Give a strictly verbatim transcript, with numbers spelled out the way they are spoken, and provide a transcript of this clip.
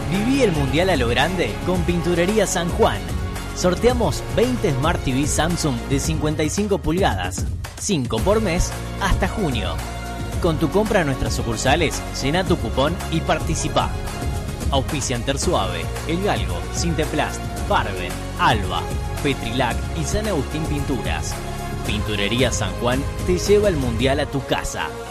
Viví el Mundial a lo grande con Pinturería San Juan. Sorteamos veinte Smart T V Samsung de cincuenta y cinco pulgadas, cinco por mes, hasta junio. Con tu compra en nuestras sucursales, llena tu cupón y participa. Auspician Tersuave, El Galgo, Sinteplast, Barben, Alba, Petrilac y San Agustín Pinturas. Pinturería San Juan te lleva el Mundial a tu casa.